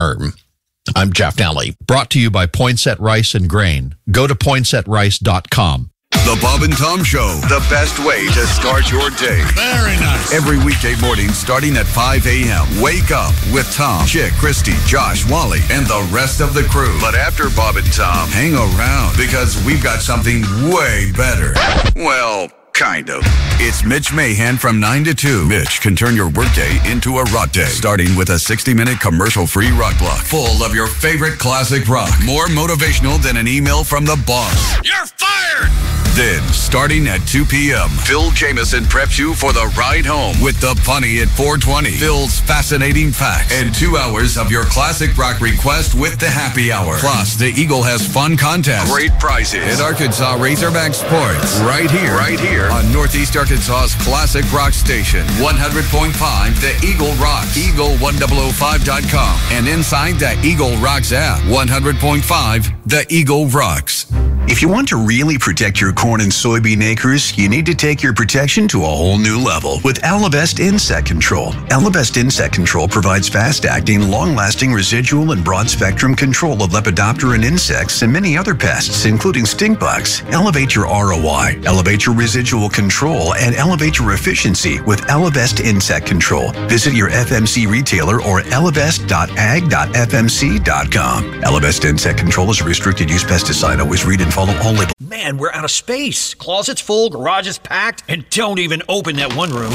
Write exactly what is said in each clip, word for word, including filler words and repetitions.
I'm Jeff Nally. Brought to you by Poinsett Rice and Grain. Go to poinsett rice dot com. The Bob and Tom Show, the best way to start your day. Very nice. Every weekday morning starting at five a.m. Wake up with Tom, Chick, Christy, Josh, Wally, and the rest of the crew. But after Bob and Tom, hang around because we've got something way better. Well, kind of. It's Mitch Mahan from nine to two. Mitch can turn your workday into a rock day, starting with a sixty-minute commercial-free rock block full of your favorite classic rock. More motivational than an email from the boss. You're fired! Then, starting at two p.m., Phil Jameson preps you for the ride home with the Funny at four twenty. Phil's fascinating facts and two hours of your classic rock request with the happy hour. Plus, the Eagle has fun contests, great prizes, and Arkansas Razorback Sports. Right here, right here on Northeast Arkansas's classic rock station, one hundred point five The Eagle Rocks, eagle one thousand five dot com, and inside the Eagle Rocks app, one hundred point five The Eagle Rocks. If you want to really protect your corn and soybean acres, you need to take your protection to a whole new level with Elevest Insect Control. Elevest Insect Control provides fast-acting, long-lasting residual and broad-spectrum control of Lepidoptera and insects and many other pests, including stink bugs. Elevate your R O I, elevate your residual control, and elevate your efficiency with Elevest Insect Control. Visit your F M C retailer or elevest dot ag dot f m c dot com. Elevest Insect Control is a restricted use pesticide. Always read and follow all labels. Man, we're out of space. Closets full, garages packed, and don't even open that one room.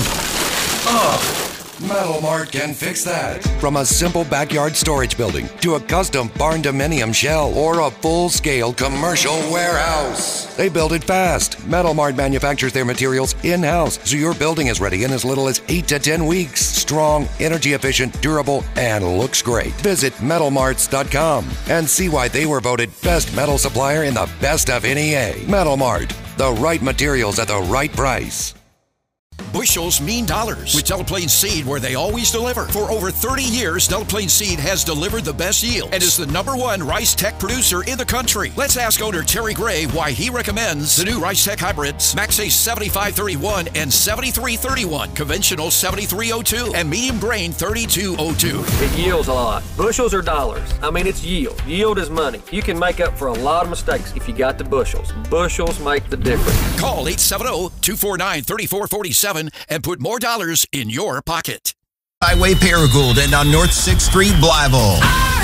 Ugh. Metal Mart can fix that. From a simple backyard storage building to a custom barn dominium shell or a full-scale commercial warehouse. They build it fast. Metal Mart manufactures their materials in-house, so your building is ready in as little as eight to ten weeks. Strong, energy efficient, durable, and looks great. Visit metal marts dot com and see why they were voted best metal supplier in the best of N E A. Metal Mart, the right materials at the right price. Bushels mean dollars with Delaplane Seed, where they always deliver. For over thirty years, Delaplane Seed has delivered the best yield and is the number one rice tech producer in the country. Let's ask owner Terry Gray why he recommends the new rice tech hybrids, Max Ace seventy-five thirty-one and seventy-three thirty-one, conventional seventy-three oh two, and medium grain thirty-two oh two. It yields a lot. Bushels or dollars? I mean, it's yield. Yield is money. You can make up for a lot of mistakes if you got the bushels. Bushels make the difference. Call eight seven zero, two four nine, three four four seven and put more dollars in your pocket. Highway Paragould and on North sixth Street, Blytheville.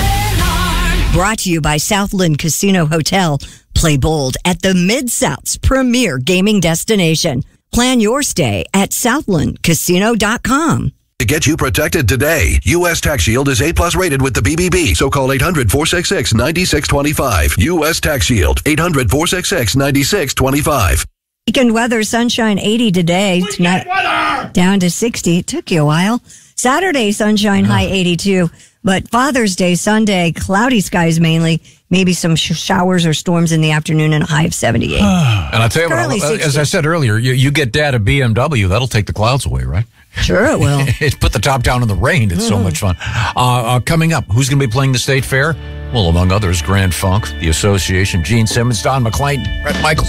Brought to you by Southland Casino Hotel. Play bold at the Mid-South's premier gaming destination. Plan your stay at southland casino dot com. To get you protected today, U S Tax Shield is A plus rated with the B B B. So call eight hundred, four six six, nine six two five. U S Tax Shield, eight hundred, four six six, nine six two five. Weekend weather, sunshine eighty today. Tonight, down to sixty. It took you a while. Saturday, sunshine, high eighty-two. But Father's Day, Sunday, cloudy skies mainly. Maybe some sh- showers or storms in the afternoon and a high of seventy-eight. And I'll tell you Currently what, sixty. as I said earlier, you, you get Dad a B M W, that'll take the clouds away, right? Sure it will. Put the top down in the rain. It's mm. so much fun. Uh, uh, coming up, who's going to be playing the State Fair? Well, among others, Grand Funk, the Association, Gene Simmons, Don McClain, Brett Michaels.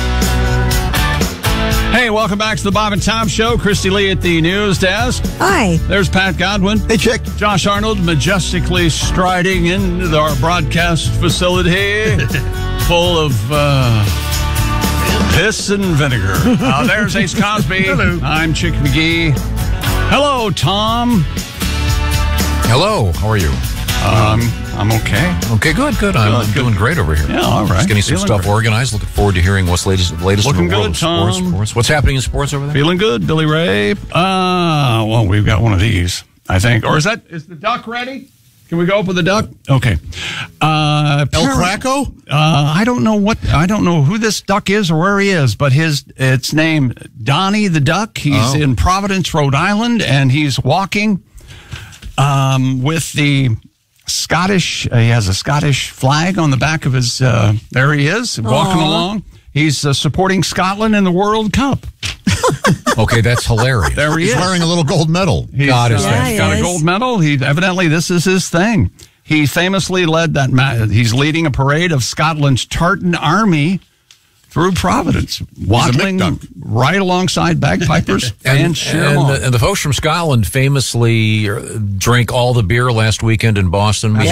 Hey, welcome back to the Bob and Tom Show. Christy Lee at the news desk. Hi. There's Pat Godwin. Hey, Chick. Josh Arnold majestically striding into our broadcast facility full of uh, piss and vinegar. Uh, there's Ace Cosby. Hello. I'm Chick McGee. Hello, Tom. Hello. How are you? Um, I'm okay. Okay, good, good. I'm Good, good. doing great over here. Yeah, all right. Just getting some Feeling stuff great. organized. Looking forward to hearing what's latest, latest Looking in the world good, of sports, Tom. sports. What's happening in sports over there? Feeling good, Billy Ray. Uh, well, we've got one of these, I think. Or is that, is the duck ready? Can we go up with the duck? Okay. Uh, El Craco? Uh, I don't know what, I don't know who this duck is or where he is, but his, it's named Donnie the Duck. He's Oh. in Providence, Rhode Island, and he's walking, um, with the Scottish, uh, he has a Scottish flag on the back of his, uh, there he is, walking Aww. along. He's uh, supporting Scotland in the World Cup. Okay, that's hilarious. There he He's is. wearing a little gold medal. He's God is uh, Yeah, he got a is. gold medal. He evidently this is his thing. He famously led that. Ma- he's leading a parade of Scotland's Tartan Army through Providence, waddling right alongside bagpipers and, and, cheer and, them on. the, and the folks from Scotland famously drank all the beer last weekend in Boston.